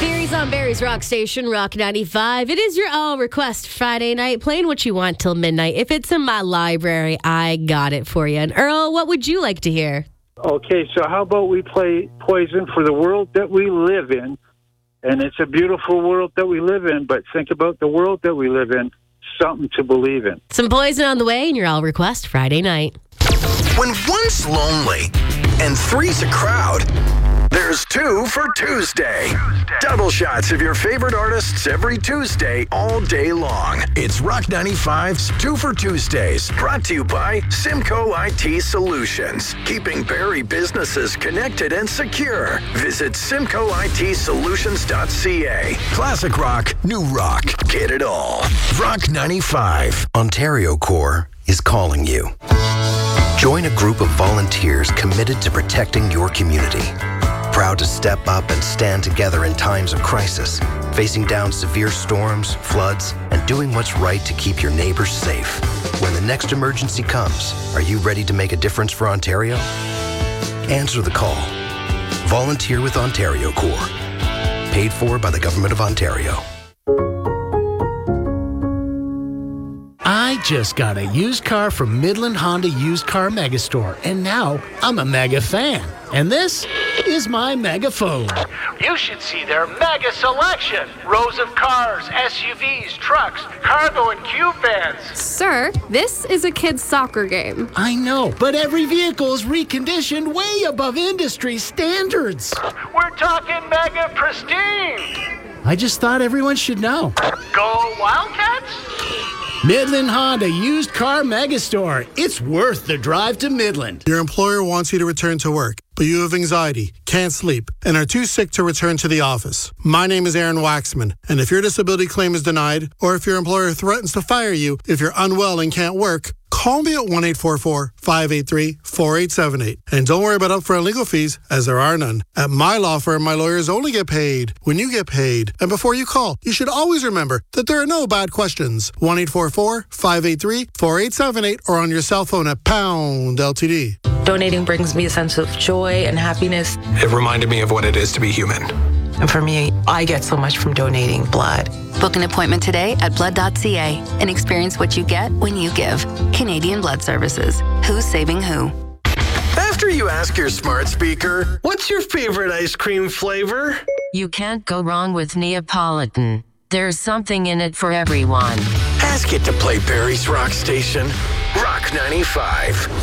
Barry's on Barry's Rock Station, Rock 95. It is your All Request Friday night, playing what you want till midnight. If it's in my library, I got it for you. And Earl, what would you like to hear? Okay, so how about we play Poison for the world that we live in? And it's a beautiful world that we live in, but think about the world that we live in, something to believe in. Some Poison on the way in your All Request Friday night. When one's lonely and three's a crowd, there's two for Tuesday. Double shots of your favorite artists every Tuesday, all day long. It's Rock 95's Two for Tuesdays, brought to you by Simcoe IT Solutions, keeping Barrie businesses connected and secure. Visit simcoeitsolutions.ca. Classic rock, new rock, get it all. Rock 95. Ontario Corps is calling you. Join a group of volunteers committed to protecting your community. Proud to step up and stand together in times of crisis, facing down severe storms, floods, and doing what's right to keep your neighbors safe. When the next emergency comes, are you ready to make a difference for Ontario? Answer the call. Volunteer with Ontario Corps. Paid for by the Government of Ontario. I just got a used car from Midland Honda Used Car Megastore, and now I'm a mega fan. And this is my megaphone. You should see their mega selection. Rows of cars, SUVs, trucks, cargo and cube vans. Sir, this is a kid's soccer game. I know, but every vehicle is reconditioned way above industry standards. We're talking mega pristine. I just thought everyone should know. Go Wildcats? Midland Honda Used Car Megastore. It's worth the drive to Midland. Your employer wants you to return to work, but you have anxiety, can't sleep, and are too sick to return to the office. My name is Aaron Waxman, and if your disability claim is denied, or if your employer threatens to fire you if you're unwell and can't work, call me at 1-844-583-4878. And don't worry about upfront legal fees, as there are none. At my law firm, my lawyers only get paid when you get paid. And before you call, you should always remember that there are no bad questions. 1-844-583-4878 or on your cell phone at pound LTD. Donating brings me a sense of joy and happiness. It reminded me of what it is to be human. And for me, I get so much from donating blood. Book an appointment today at blood.ca and experience what you get when you give. Canadian Blood Services. Who's saving who? After you ask your smart speaker, what's your favorite ice cream flavor? You can't go wrong with Neapolitan. There's something in it for everyone. Ask it to play Barrie's Rock Station, Rock 95.